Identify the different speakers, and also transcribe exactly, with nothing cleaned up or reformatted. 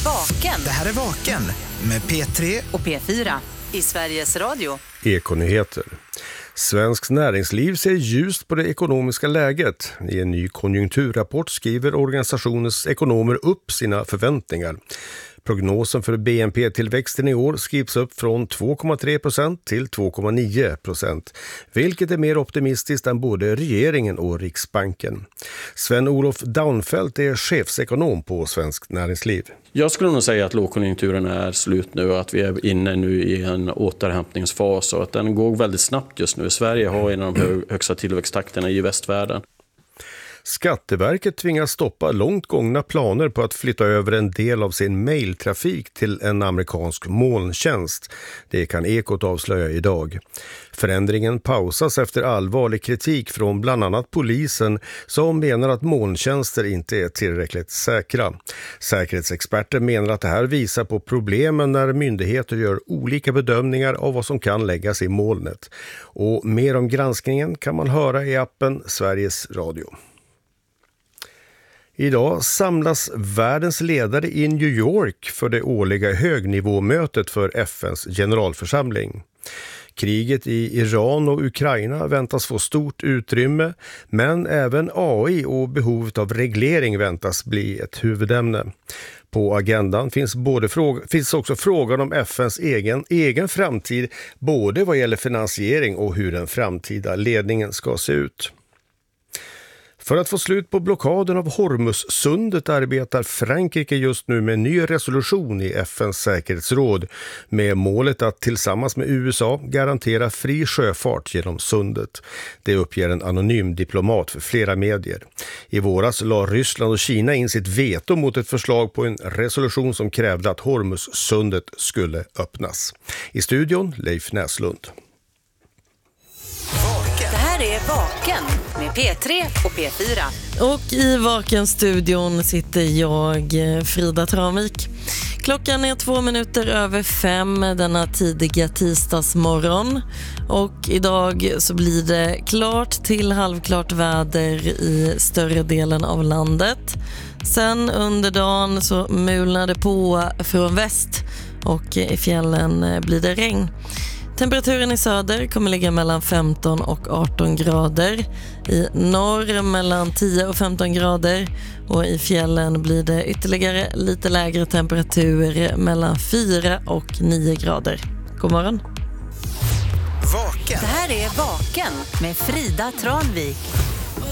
Speaker 1: Vaken.
Speaker 2: Det här är Vaken med P tre
Speaker 1: och P fyra i Sveriges Radio.
Speaker 3: Ekonyheter. Svenskt näringsliv ser ljust på det ekonomiska läget. I en ny konjunkturrapport skriver organisationens ekonomer upp sina förväntningar. Prognosen för B N P-tillväxten i år skrivs upp från två komma tre procent till två komma nio procent, vilket är mer optimistiskt än både regeringen och Riksbanken. Sven-Olof Daunfeldt är chefsekonom på Svenskt Näringsliv.
Speaker 4: Jag skulle nog säga att lågkonjunkturen är slut nu och att vi är inne nu i en återhämtningsfas och att den går väldigt snabbt just nu. Sverige har en av de högsta tillväxttakterna i västvärlden.
Speaker 3: Skatteverket tvingas stoppa långt gångna planer på att flytta över en del av sin mejltrafik till en amerikansk molntjänst. Det kan Ekot avslöja idag. Förändringen pausas efter allvarlig kritik från bland annat polisen som menar att molntjänster inte är tillräckligt säkra. Säkerhetsexperter menar att det här visar på problemen när myndigheter gör olika bedömningar av vad som kan läggas i molnet. Och mer om granskningen kan man höra i appen Sveriges Radio. Idag samlas världens ledare i New York för det årliga högnivåmötet för F N:s generalförsamling. Kriget i Iran och Ukraina väntas få stort utrymme, men även A I och behovet av reglering väntas bli ett huvudämne. På agendan finns, både fråga, finns också frågan om F N:s egen, egen framtid, både vad gäller finansiering och hur den framtida ledningen ska se ut. För att få slut på blockaden av Hormuzsundet arbetar Frankrike just nu med en ny resolution i F N:s säkerhetsråd med målet att tillsammans med U S A garantera fri sjöfart genom sundet. Det uppger en anonym diplomat för flera medier. I våras la Ryssland och Kina in sitt veto mot ett förslag på en resolution som krävde att Hormuzsundet skulle öppnas. I studion Leif Näslund.
Speaker 1: Det här är Vaken med P tre och P fyra.
Speaker 5: Och i Vaken-studion sitter jag, Frida Tranvik. Klockan är två minuter över fem denna tidiga tisdagsmorgon. Och idag så blir det klart till halvklart väder i större delen av landet. Sen under dagen så mulnar det på från väst och i fjällen blir det regn. Temperaturen i söder kommer ligga mellan femton och arton grader. I norr mellan tio och femton grader. Och i fjällen blir det ytterligare lite lägre temperatur mellan fyra och nio grader. God morgon.
Speaker 2: Vaken.
Speaker 1: Det här är Vaken med Frida Tranvik.